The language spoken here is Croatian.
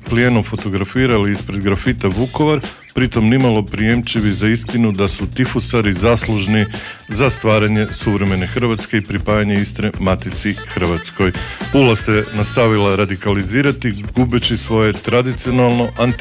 plijenom fotografirali ispred grafita Vukovar, pritom nimalo prijemčivi za istinu da su tifusari zaslužni za stvaranje suvremene Hrvatske i pripajanje Istre Matici Hrvatskoj. Pula se nastavila radikalizirati, gubeći svoje tradicionalno